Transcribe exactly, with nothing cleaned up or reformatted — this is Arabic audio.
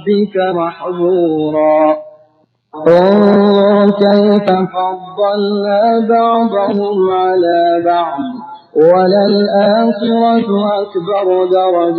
ربك محظورا انظر كيف فضلنا بعضهم على بعض وللآخرة أكبر درجة